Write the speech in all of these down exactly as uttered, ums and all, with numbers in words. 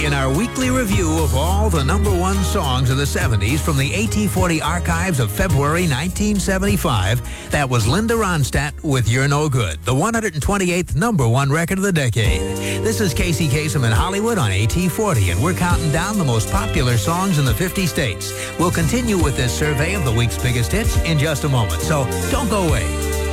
in our weekly review of all the number one songs of the seventies from the A T forty archives of February nineteen seventy-five. That was Linda Ronstadt with You're No Good, the one hundred twenty-eighth number one record of the decade. This is Casey Kasem in Hollywood on A T forty, and we're counting down the most popular songs in the fifty states. We'll continue with this survey of the week's biggest hits in just a moment, so don't go away.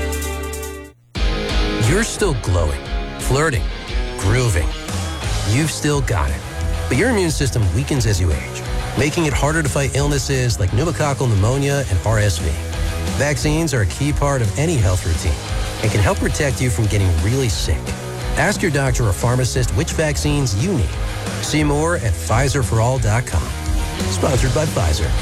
You're still glowing, flirting, grooving. You've still got it. But your immune system weakens as you age, making it harder to fight illnesses like pneumococcal pneumonia and R S V. Vaccines are a key part of any health routine and can help protect you from getting really sick. Ask your doctor or pharmacist which vaccines you need. See more at Pfizer for all dot com. Sponsored by Pfizer.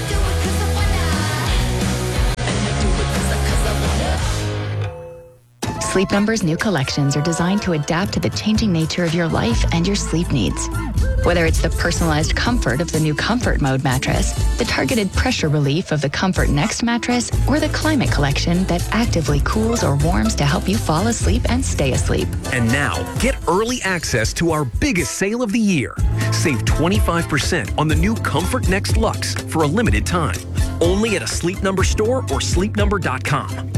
Sleep Number's new collections are designed to adapt to the changing nature of your life and your sleep needs. Whether it's the personalized comfort of the new Comfort Mode mattress, the targeted pressure relief of the Comfort Next mattress, or the Climate Collection that actively cools or warms to help you fall asleep and stay asleep. And now, get early access to our biggest sale of the year. Save twenty-five percent on the new Comfort Next Luxe for a limited time. Only at a Sleep Number store or sleep number dot com.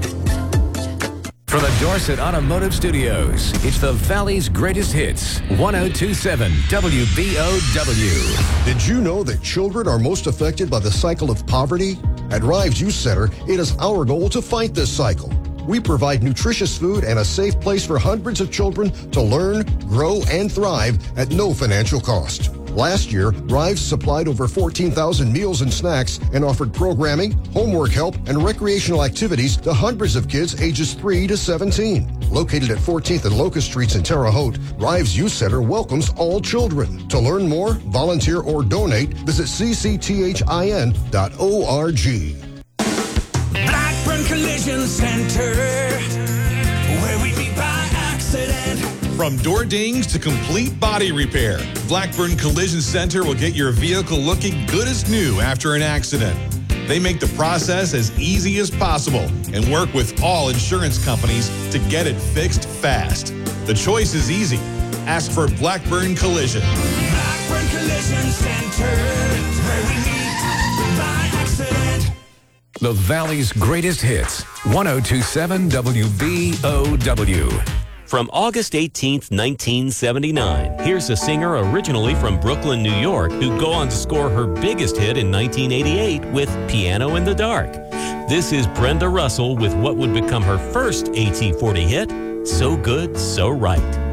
From the Dorset Automotive Studios, it's the Valley's greatest hits, one oh two point seven W B O W. Did you know that children are most affected by the cycle of poverty? At Rives Youth Center, it is our goal to fight this cycle. We provide nutritious food and a safe place for hundreds of children to learn, grow, and thrive at no financial cost. Last year, Rives supplied over fourteen thousand meals and snacks and offered programming, homework help, and recreational activities to hundreds of kids ages three to seventeen. Located at fourteenth and Locust Streets in Terre Haute, Rives Youth Center welcomes all children. To learn more, volunteer, or donate, visit c c t h i n dot org. Blackburn Collision Center, where we meet by accident. From door dings to complete body repair, Blackburn Collision Center will get your vehicle looking good as new after an accident. They make the process as easy as possible and work with all insurance companies to get it fixed fast. The choice is easy. Ask for Blackburn Collision. Blackburn Collision Center, where we meet by accident. The Valley's greatest hits, one oh two point seven W B O W. From August eighteenth, nineteen seventy-nine, here's a singer originally from Brooklyn, New York, who'd go on to score her biggest hit in nineteen eighty-eight with Piano in the Dark. This is Brenda Russell with what would become her first A T forty hit, So Good, So Right.